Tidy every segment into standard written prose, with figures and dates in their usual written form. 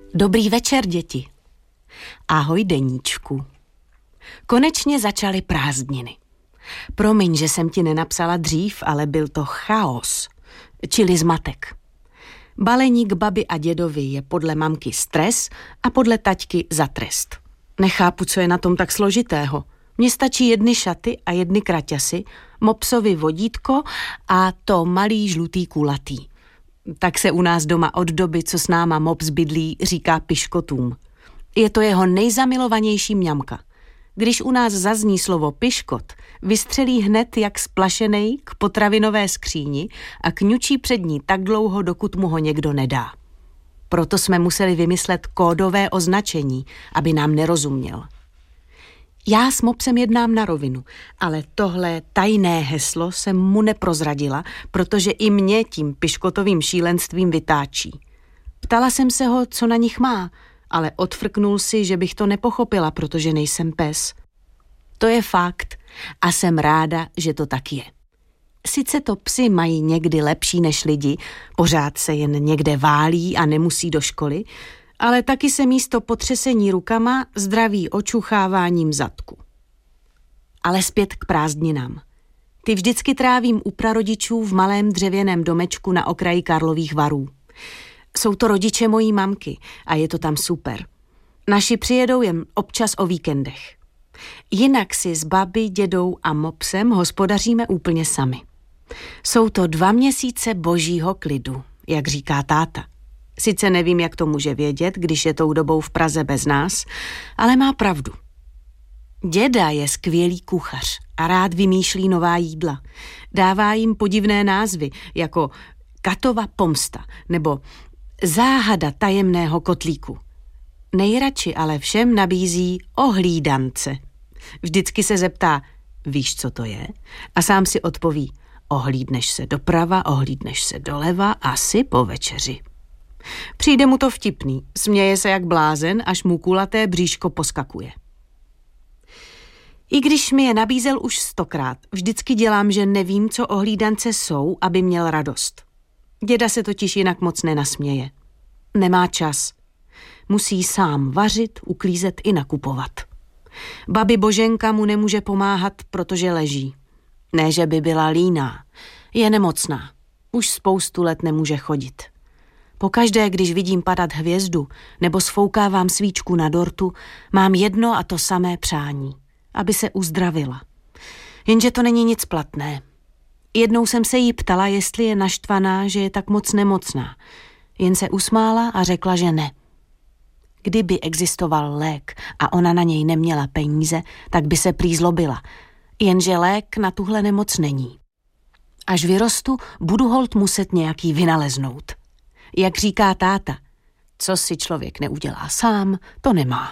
Dobrý večer, děti. Ahoj, deníčku. Konečně začaly prázdniny. Promiň, že jsem ti nenapsala dřív, ale byl to chaos, čili zmatek. Balení k babi a dědovi je podle mamky stres a podle taťky za trest. Nechápu, co je na tom tak složitého. Mně stačí jedny šaty a jedny kraťasy, mopsovi vodítko a to malý žlutý kulatý. Tak se u nás doma od doby, co s náma mops bydlí, říká piškotům. Je to jeho nejzamilovanější mňamka. Když u nás zazní slovo piškot, vystřelí hned jak splašenej k potravinové skříni a kňučí před ní tak dlouho, dokud mu ho někdo nedá. Proto jsme museli vymyslet kódové označení, aby nám nerozuměl. Já s mopsem jednám na rovinu, ale tohle tajné heslo jsem mu neprozradila, protože i mě tím piškotovým šílenstvím vytáčí. Ptala jsem se ho, co na nich má, ale odfrknul si, že bych to nepochopila, protože nejsem pes. To je fakt a jsem ráda, že to tak je. Sice to psi mají někdy lepší než lidi, pořád se jen někde válí a nemusí do školy, ale taky se místo potřesení rukama zdraví očucháváním zadku. Ale zpět k prázdninám. Ty vždycky trávím u prarodičů v malém dřevěném domečku na okraji Karlových Varů. Jsou to rodiče mojí mamky a je to tam super. Naši přijedou jen občas o víkendech. Jinak si s babi, dědou a mopsem hospodaříme úplně sami. Jsou to 2 měsíce božího klidu, jak říká táta. Sice nevím, jak to může vědět, když je tou dobou v Praze bez nás, ale má pravdu. Děda je skvělý kuchař a rád vymýšlí nová jídla. Dává jim podivné názvy, jako Katova pomsta nebo Záhada tajemného kotlíku. Nejradši ale všem nabízí ohlídance. Vždycky se zeptá, víš, co to je? A sám si odpoví, ohlídneš se doprava, ohlídneš se doleva, asi po večeři. Přijde mu to vtipný, směje se jak blázen, až mu kulaté bříško poskakuje. I když mi je nabízel už 100krát, vždycky dělám, že nevím, co ohlídance jsou, aby měl radost. Děda se totiž jinak moc nenasměje. Nemá čas. Musí sám vařit, uklízet i nakupovat. Babi Boženka mu nemůže pomáhat, protože leží. Ne, že by byla líná. Je nemocná. Už spoustu let nemůže chodit. Pokaždé, když vidím padat hvězdu nebo sfoukávám svíčku na dortu, mám jedno a to samé přání. Aby se uzdravila. Jenže to není nic platné. Jednou jsem se jí ptala, jestli je naštvaná, že je tak moc nemocná. Jen se usmála a řekla, že ne. Kdyby existoval lék a ona na něj neměla peníze, tak by se prý zlobila. Jenže lék na tuhle nemoc není. Až vyrostu, budu holt muset nějaký vynaleznout. Jak říká táta, co si člověk neudělá sám, to nemá.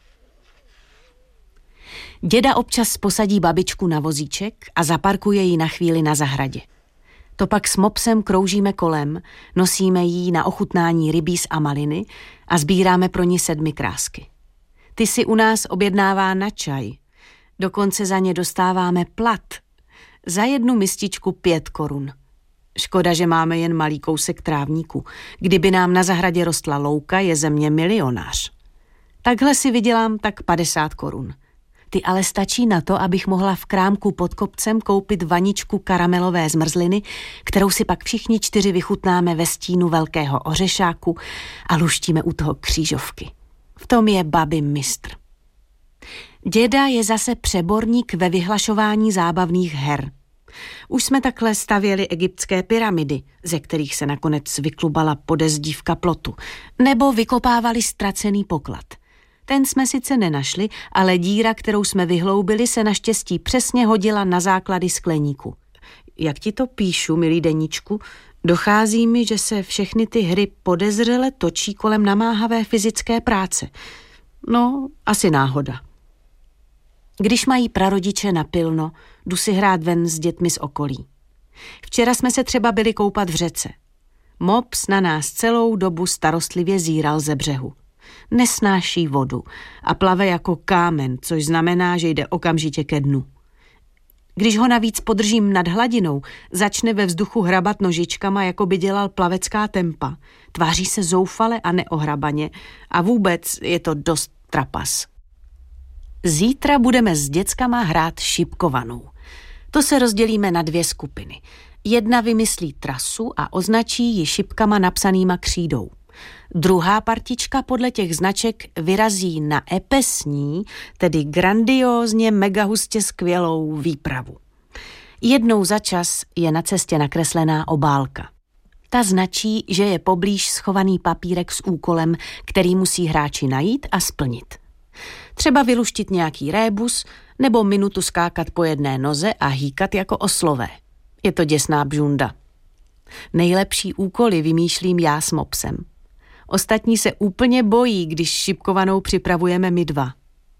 Děda občas posadí babičku na vozíček a zaparkuje ji na chvíli na zahradě. To pak s mopsem kroužíme kolem, nosíme jí na ochutnání rybíz a maliny a sbíráme pro ní 7 krásky. Ty si u nás objednává na čaj. Dokonce za ně dostáváme plat. Za 1 mističku 5 korun. Škoda, že máme jen malý kousek trávníku. Kdyby nám na zahradě rostla louka, je ze mě milionář. Takhle si vydělám tak 50 korun. Ty ale stačí na to, abych mohla v krámku pod kopcem koupit vaničku karamelové zmrzliny, kterou si pak všichni 4 vychutnáme ve stínu velkého ořešáku a luštíme u toho křížovky. V tom je babi mistr. Děda je zase přeborník ve vyhlašování zábavných her. Už jsme takhle stavěli egyptské pyramidy, ze kterých se nakonec vyklubala podezdívka plotu, nebo vykopávali ztracený poklad. Ten jsme sice nenašli, ale díra, kterou jsme vyhloubili, se naštěstí přesně hodila na základy skleníku. Jak ti to píšu, milý deníčku, dochází mi, že se všechny ty hry podezřele točí kolem namáhavé fyzické práce. No, asi náhoda. Když mají prarodiče napilno, jdu si hrát ven s dětmi z okolí. Včera jsme se třeba byli koupat v řece. Mops na nás celou dobu starostlivě zíral ze břehu. Nesnáší vodu a plave jako kámen, což znamená, že jde okamžitě ke dnu. Když ho navíc podržím nad hladinou, začne ve vzduchu hrabat nožičkama, jako by dělal plavecká tempa. Tváří se zoufale a neohrabaně a vůbec je to dost trapas. Zítra budeme s děckama hrát šipkovanou. To se rozdělíme na 2 skupiny. Jedna vymyslí trasu a označí ji šipkama napsanýma křídou. Druhá partička podle těch značek vyrazí na epesní, tedy grandiózně megahustě skvělou výpravu. Jednou za čas je na cestě nakreslená obálka. Ta značí, že je poblíž schovaný papírek s úkolem, který musí hráči najít a splnit. Třeba vyluštit nějaký rébus nebo minutu skákat po jedné noze a hýkat jako oslové. Je to děsná bžunda. Nejlepší úkoly vymýšlím já s mopsem. Ostatní se úplně bojí, když šipkovanou připravujeme my 2.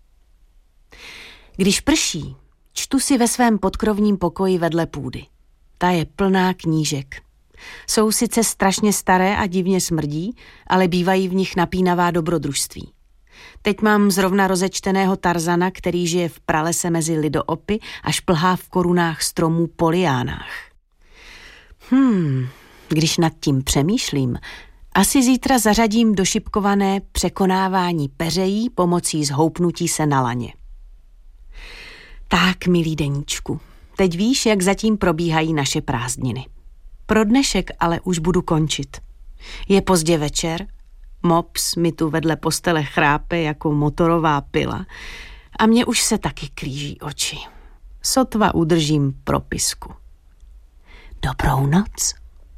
Když prší, čtu si ve svém podkrovním pokoji vedle půdy. Ta je plná knížek. Jsou sice strašně staré a divně smrdí, ale bývají v nich napínavá dobrodružství. Teď mám zrovna rozečteného Tarzana, který žije v pralese mezi lidoopy a šplhá v korunách stromů po liánách. Když nad tím přemýšlím, asi zítra zařadím do šipkované překonávání peřejí pomocí zhoupnutí se na laně. Tak, milý deníčku, teď víš, jak zatím probíhají naše prázdniny. Pro dnešek ale už budu končit. Je pozdě večer, mops mi tu vedle postele chrápe jako motorová pila a mně už se taky klíží oči. Sotva udržím propisku. Dobrou noc.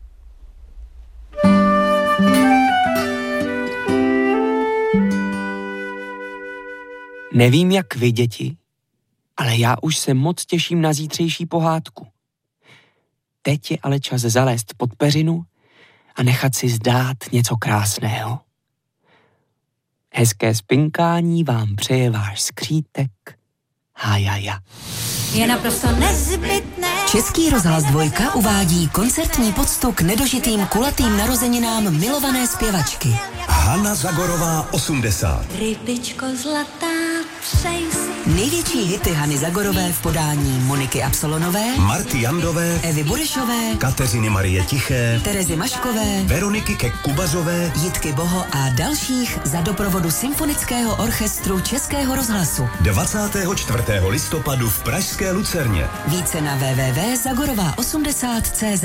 Nevím, jak vy, děti, ale já už se moc těším na zítřejší pohádku. Teď je ale čas zalézt pod peřinu a nechat si zdát něco krásného. Hezké spinkání vám přeje váš skřítek Hajaja. Je naprosto nezbytné. Český rozhlas 2 uvádí koncertní poctu k nedožitým kulatým narozeninám milované zpěvačky. Hana Zagorová 80. Rybičko zlatá, přeji si. Největší hity Hany Zagorové v podání Moniky Absolonové, Marty Jandové, Evy Burešové, Kateřiny Marie Tiché, Terezy Maškové, Veroniky Kek-Kubazové, Jitky Boho a dalších za doprovodu Symfonického orchestru Českého rozhlasu. 24. listopadu v pražské Lucerně. Více na www.zagorová80.cz.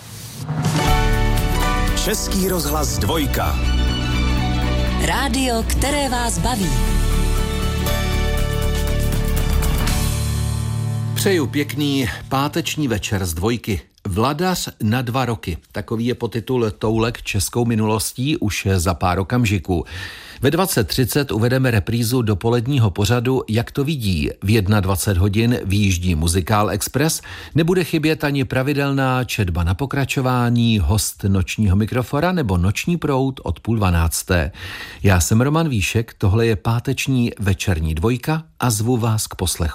Český rozhlas 2. Rádio, které vás baví. Přeju pěkný páteční večer z 2. Vladař na 2 roky. Takový je podtitul toulek českou minulostí už za pár okamžiků. Ve 20:30 uvedeme reprízu dopoledního pořadu Jak to vidí. V 21 hodin výjíždí Muzikál Express. Nebude chybět ani pravidelná četba na pokračování, host nočního mikrofona nebo noční proud od 11:30. Já jsem Roman Víšek, tohle je páteční večerní 2 a zvu vás k poslechu.